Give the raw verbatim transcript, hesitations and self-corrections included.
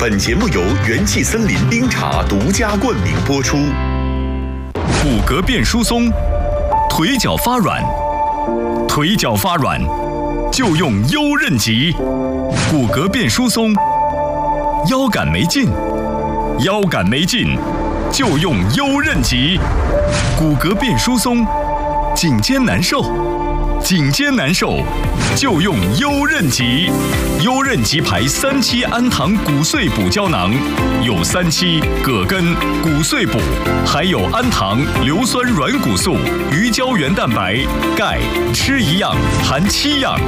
本节目由元气森林冰茶独家冠名播出。骨骼变疏松，腿脚发软，腿脚发软就用优韧极。骨骼变疏松，腰杆没劲，腰杆没劲就用优韧极。骨骼变疏松，颈肩难受，颈肩难受就用优韧极。优韧极牌三七氨糖骨碎补胶囊，有三七、葛根、骨碎补，还有氨糖、硫酸软骨素、鱼胶原蛋白、钙，吃一样含七样。